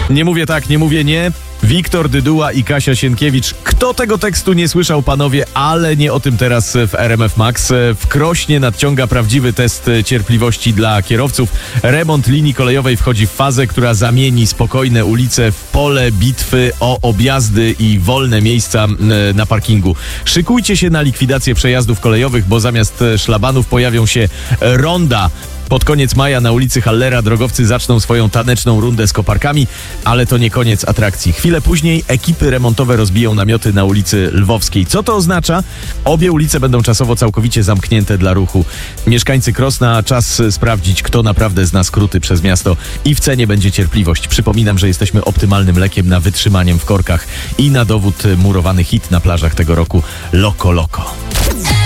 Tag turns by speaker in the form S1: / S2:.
S1: Nie mówię tak, nie mówię nie. Wiktor Dyduła i Kasia Sienkiewicz. Kto tego tekstu nie słyszał, panowie, ale nie o tym teraz w RMF Max. W Krośnie nadciąga prawdziwy test cierpliwości dla kierowców. Remont linii kolejowej wchodzi w fazę, która zamieni spokojne ulice w pole bitwy o objazdy i wolne miejsca na parkingu. Szykujcie się na likwidację przejazdów kolejowych, bo zamiast szlabanów pojawią się ronda. Pod koniec maja na ulicy Hallera drogowcy zaczną swoją taneczną rundę z koparkami, ale to nie koniec atrakcji. Chwilę później ekipy remontowe rozbiją namioty na ulicy Lwowskiej. Co to oznacza? Obie ulice będą czasowo całkowicie zamknięte dla ruchu. Mieszkańcy Krosna, czas sprawdzić, kto naprawdę zna skróty przez miasto i w cenie będzie cierpliwość. Przypominam, że jesteśmy optymalnym lekiem na wytrzymaniem w korkach i na dowód murowany hit na plażach tego roku Loco Loco.